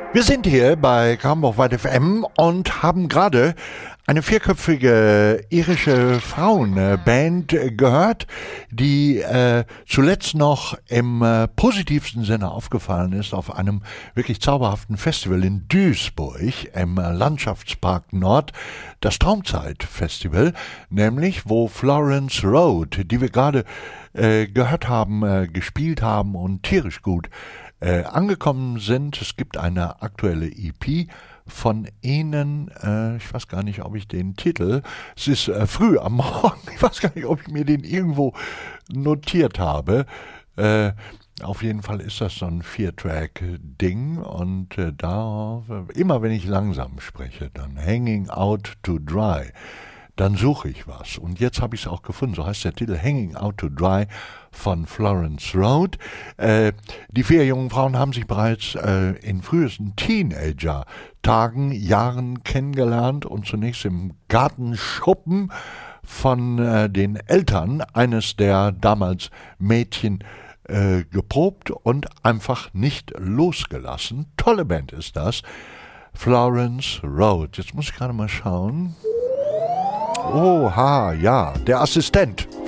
Wir sind hier bei Kramburg FM und haben gerade eine vierköpfige irische Frauenband gehört, die zuletzt noch im positivsten Sinne aufgefallen ist auf einem wirklich zauberhaften Festival in Duisburg im Landschaftspark Nord, das Traumzeit-Festival, nämlich wo Florence Road, die wir gerade gehört haben, gespielt haben und tierisch gut angekommen sind. Es gibt eine aktuelle EP von ihnen, ich weiß gar nicht, ob ich den Titel, es ist früh am Morgen, ich weiß gar nicht, ob ich mir den irgendwo notiert habe. Auf jeden Fall ist das so ein 4-Track-Ding und da, immer wenn ich langsam spreche, dann Hanging Out to Dry, dann suche ich was. Und jetzt habe ich es auch gefunden. So heißt der Titel Hanging Out to Dry von Florence Road. Die vier jungen Frauen haben sich bereits in frühesten Teenager-Tagen, Jahren kennengelernt und zunächst im Gartenschuppen von den Eltern eines der damals Mädchen geprobt und einfach nicht losgelassen. Tolle Band ist das. Florence Road. Jetzt muss ich gerade mal schauen. Oha, ja, der Assistent.